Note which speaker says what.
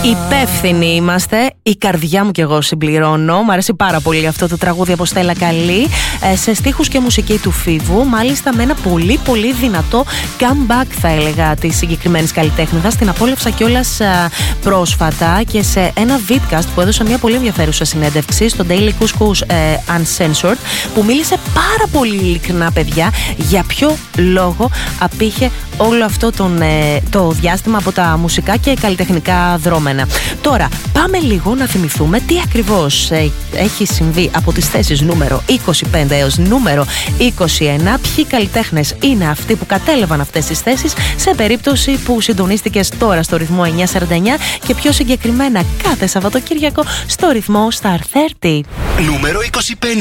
Speaker 1: Υπεύθυνοι είμαστε. Η καρδιά μου κι εγώ συμπληρώνω. Μ' αρέσει πάρα πολύ αυτό το τραγούδι από Στέλλα Καλή. Σε στίχους και μουσική του Φίβου. Μάλιστα με ένα πολύ πολύ δυνατό comeback, θα έλεγα, της συγκεκριμένης καλλιτέχνηδας. Την απόλαυσα κιόλας πρόσφατα και σε ένα vidcast που έδωσε μια πολύ ενδιαφέρουσα συνέντευξη στο Daily Couscous Uncensored, που μίλησε πάρα πολύ ειλικρινά, παιδιά, για ποιο λόγο απήχε όλο αυτό το διάστημα από τα μουσικά και καλλιτεχνικά δρόμενα. Τώρα, πάμε λίγο να θυμηθούμε τι ακριβώς έχει συμβεί από τις θέσεις νούμερο 25 έως νούμερο 21. Ποιοι καλλιτέχνες είναι αυτοί που κατέλαβαν αυτές τις θέσεις σε περίπτωση που συντονίστηκες τώρα στο ρυθμό 949 και πιο συγκεκριμένα κάθε Σαββατοκύριακο στο ρυθμό Star 30.
Speaker 2: Νούμερο 25.